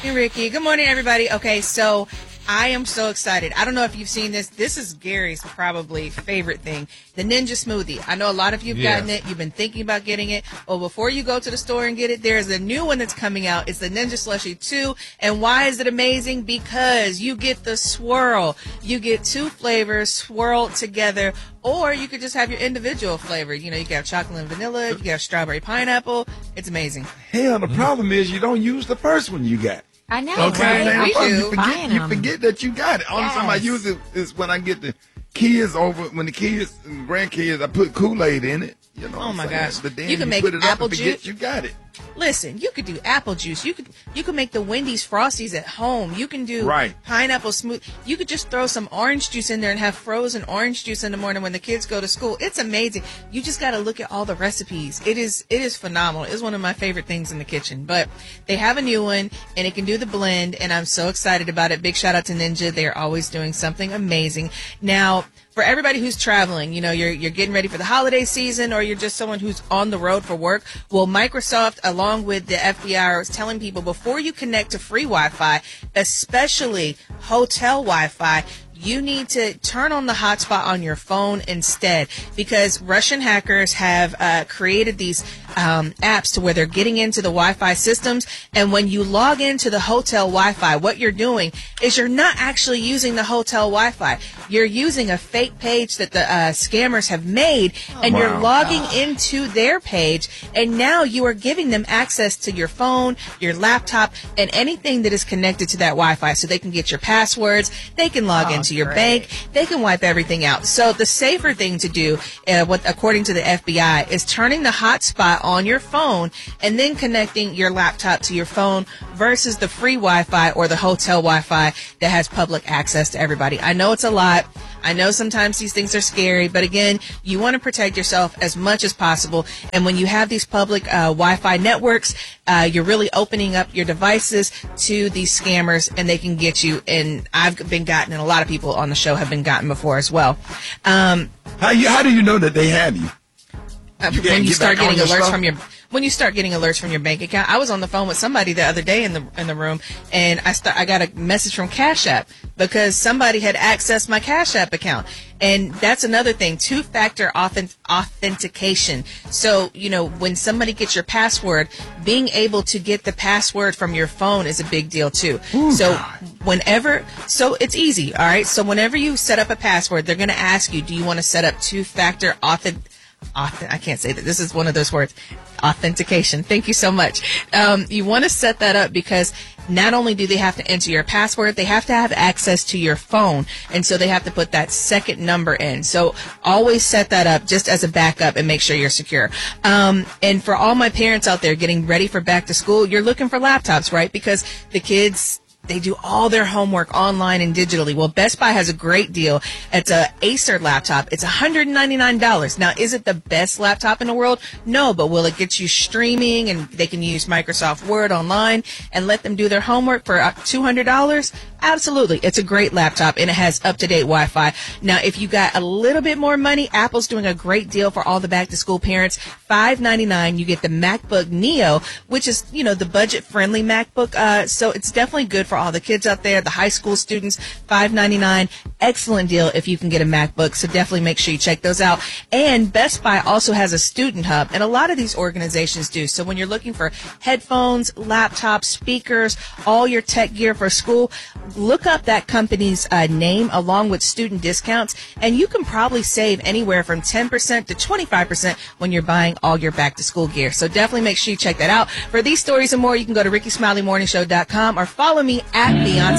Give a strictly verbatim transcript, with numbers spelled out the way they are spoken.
Hey, Ricky. Good morning, everybody. Okay, so I am so excited. I don't know if you've seen this. This is Gary's probably favorite thing, the Ninja Smoothie. I know a lot of you have Yes. gotten it. You've been thinking about getting it. Well, before you go to the store and get it, there's a new one that's coming out. It's the Ninja Slushy two. And why is it amazing? Because you get the swirl. You get two flavors swirled together, or you could just have your individual flavor. You know, you can have chocolate and vanilla. You can have strawberry pineapple. It's amazing. Hell, the problem is you don't use the first one you got. I know, Okay, right? We Damn, do. you forget, Buying you them. forget that you got it. Only time I Yes. use it is when I get the kids over. When the kids and grandkids, I put Kool-Aid in it. You know Oh, what I'm my saying? gosh. But then You can make put it apple up and forget juice. you got it. Listen, you could do apple juice. You could you could make the Wendy's Frosties at home. You can do Right. pineapple smooth. You could just throw some orange juice in there and have frozen orange juice in the morning when the kids go to school. It's amazing. You just got to look at all the recipes. It is it is phenomenal. It's one of my favorite things in the kitchen. But they have a new one and it can do the blend, and I'm so excited about it. Big shout out to Ninja. They're always doing something amazing. Now, for everybody who's traveling, you know, you're you're getting ready for the holiday season, or you're just someone who's on the road for work. Well, Microsoft, along with the F B I, is telling people before you connect to free Wi-Fi, especially hotel Wi-Fi, you need to turn on the hotspot on your phone instead, because Russian hackers have uh, created these um, apps to where they're getting into the Wi-Fi systems. And when you log into the hotel Wi-Fi, what you're doing is you're not actually using the hotel Wi-Fi. You're using a fake page that the uh, scammers have made, and Wow. you're logging into their page. And now you are giving them access to your phone, your laptop, and anything that is connected to that Wi-Fi, so they can get your passwords. They can log Oh, into your great. bank. They can wipe everything out. So the safer thing to do, uh, what according to the F B I, is turning the hotspot on your phone and then connecting your laptop to your phone versus the free Wi-Fi or the hotel Wi-Fi that has public access to everybody. I know it's a lot. I know sometimes these things are scary, but again, you want to protect yourself as much as possible. And when you have these public uh, Wi-Fi networks, uh, you're really opening up your devices to these scammers, and they can get you. And I've been gotten, and a lot of people on the show have been gotten before as well. Um, How you? How do you know that they have you? uh, You when can't you get start back on getting your alerts stuff? from your when you start getting alerts from your bank account. I was on the phone with somebody the other day in the in the room, and I start I got a message from Cash App because somebody had accessed my Cash App account. And that's another thing, two-factor authentic- authentication. So, you know, when somebody gets your password, being able to get the password from your phone is a big deal too. So whenever, so it's easy, all right? So whenever you set up a password, they're going to ask you, do you want to set up two-factor authentic Auth- I can't say that. This is one of those words. Authentication. Thank you so much. Um, you want to set that up because not only do they have to enter your password, they have to have access to your phone. And so they have to put that second number in. So always set that up just as a backup and make sure you're secure. Um, and for all my parents out there getting ready for back to school, you're looking for laptops, right? Because the kids, they do all their homework online and digitally. Well, Best Buy has a great deal. It's a Acer laptop. It's one hundred ninety-nine dollars. Now, is it the best laptop in the world? No, but will it get you streaming and they can use Microsoft Word online and let them do their homework for two hundred dollars? Absolutely. It's a great laptop, and it has up-to-date Wi-Fi. Now, if you got a little bit more money, Apple's doing a great deal for all the back-to-school parents. five ninety-nine, you get the MacBook Neo, which is, you know, the budget-friendly MacBook. Uh, so it's definitely good for all the kids out there, the high school students. five ninety-nine, excellent deal if you can get a MacBook. So definitely make sure you check those out. And Best Buy also has a student hub, and a lot of these organizations do. So when you're looking for headphones, laptops, speakers, all your tech gear for school, look up that company's uh, name along with student discounts, and you can probably save anywhere from ten percent to twenty-five percent when you're buying all your back to school gear. So definitely make sure you check that out. For these stories and more, you can go to ricky smiley morning show dot com or follow me at Beyonce.